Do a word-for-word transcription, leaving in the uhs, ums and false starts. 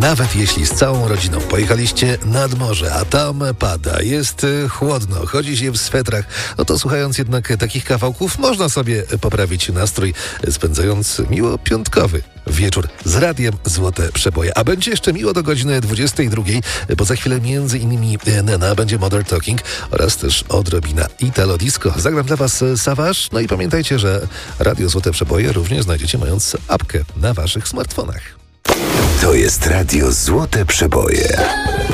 Nawet jeśli z całą rodziną pojechaliście nad morze, a tam pada, jest chłodno, chodzi się w swetrach, no to słuchając jednak takich kawałków można sobie poprawić nastrój, spędzając miło piątkowy wieczór z radiem Złote Przeboje. A będzie jeszcze miło do godziny dwudziestej drugiej, bo za chwilę między innymi Nena, będzie Modern Talking oraz też odrobina Italo Disco. Zagram dla Was Savage, no i pamiętajcie, że Radio Złote Przeboje również znajdziecie mając apkę na Waszych smartfonach. To jest Radio Złote Przeboje.